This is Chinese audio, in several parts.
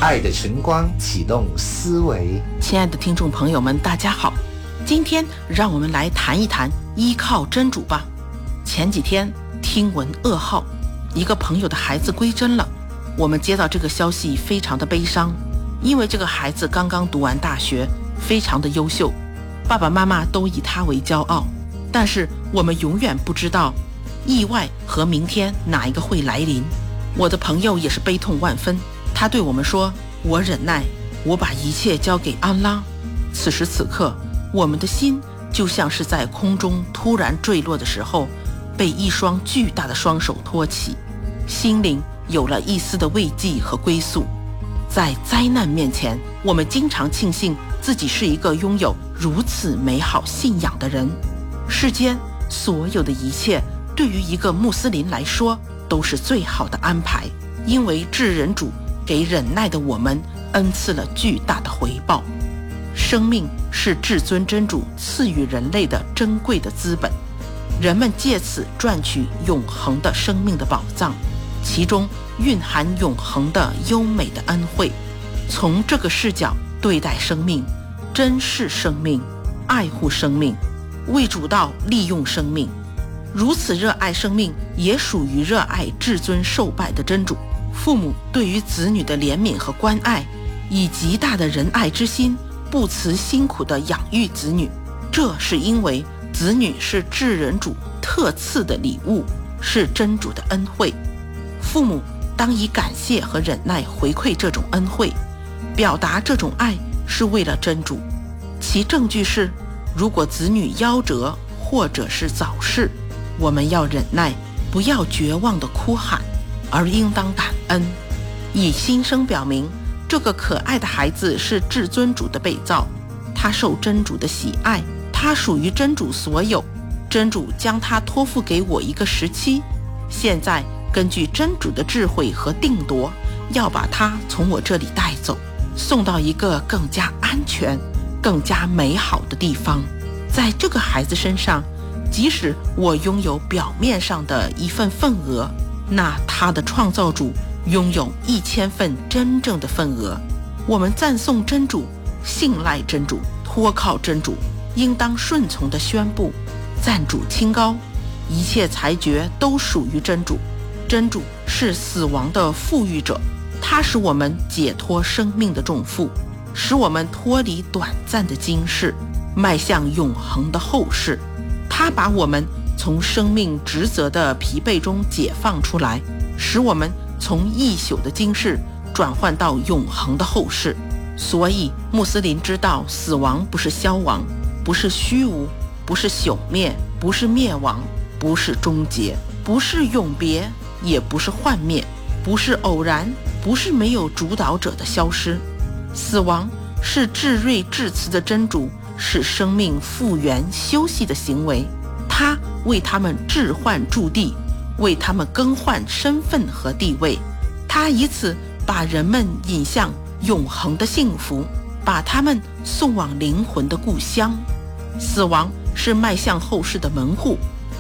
爱的晨光启动思维。 亲爱的听众朋友们，大家好，今天让我们来谈一谈依靠真主吧。前几天听闻噩耗，一个朋友的孩子归真了。我们接到这个消息非常的悲伤，因为这个孩子刚刚读完大学，非常的优秀，爸爸妈妈都以他为骄傲。但是我们永远不知道意外和明天哪一个会来临。我的朋友也是悲痛万分，他对我们说，我忍耐，我把一切交给安拉。此时此刻，我们的心就像是在空中突然坠落的时候，被一双巨大的双手托起，心灵有了一丝的慰藉和归宿。在灾难面前，我们经常庆幸自己是一个拥有如此美好信仰的人。世间所有的一切对于一个穆斯林来说都是最好的安排，因为至人主给忍耐的我们恩赐了巨大的回报。生命是至尊真主赐予人类的珍贵的资本，人们借此赚取永恒的生命的宝藏，其中蕴含永恒的优美的恩惠。从这个视角对待生命，珍视生命，爱护生命，为主道利用生命，如此热爱生命，也属于热爱至尊受拜的真主。父母对于子女的怜悯和关爱，以极大的仁爱之心，不辞辛苦地养育子女，这是因为子女是至人主特赐的礼物，是真主的恩惠。父母当以感谢和忍耐回馈这种恩惠，表达这种爱是为了真主。其证据是，如果子女夭折或者是早逝，我们要忍耐，不要绝望地哭喊，而应当感恩，以心声表明这个可爱的孩子是至尊主的被造，他受真主的喜爱，他属于真主所有，真主将他托付给我一个时期，现在根据真主的智慧和定夺，要把他从我这里带走，送到一个更加安全更加美好的地方。在这个孩子身上，即使我拥有表面上的一份份额，那他的创造主拥有1000份真正的份额。我们赞颂真主，信赖真主，托靠真主，应当顺从地宣布，赞主清高，一切裁决都属于真主。真主是死亡的富裕者，他使我们解脱生命的重负，使我们脱离短暂的今世，迈向永恒的后世。他把我们从生命职责的疲惫中解放出来，使我们从一宿的今世转换到永恒的后世。所以穆斯林知道，死亡不是消亡，不是虚无，不是朽灭，不是灭亡，不是终结，不是永别，也不是幻灭，不是偶然，不是没有主导者的消失。死亡是至睿至慈的真主使生命复原休息的行为，他为他们置换驻地，为他们更换身份和地位，他以此把人们引向永恒的幸福，把他们送往灵魂的故乡。死亡是迈向后世的门户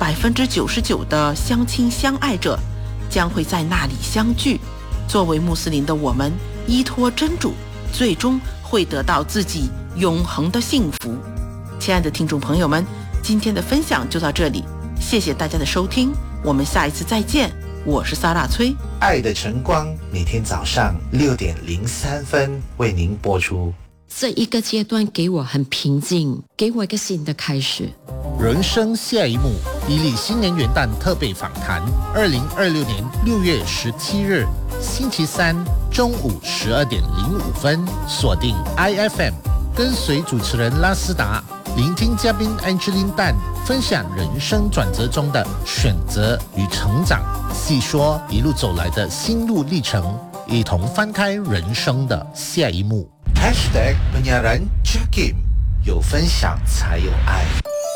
，99%的相亲相爱者将会在那里相聚。作为穆斯林的我们，依托真主，最终会得到自己永恒的幸福。亲爱的听众朋友们，今天的分享就到这里，谢谢大家的收听，我们下一次再见。我是萨拉崔， 爱的晨光每天早上6:03为您播出。 这一个阶段给我很平静，给我一个新的开始。 人生下一幕，伊利新年元旦特备访谈，2026年6月17日，星期三中午12:05，锁定 IFM， 跟随主持人拉斯达，聆听嘉宾 Angeline Tan 分享人生转折中的选择与成长，细说一路走来的心路历程，一同翻开人生的下一幕。 #penyiaran Jakim， 有分享才有爱。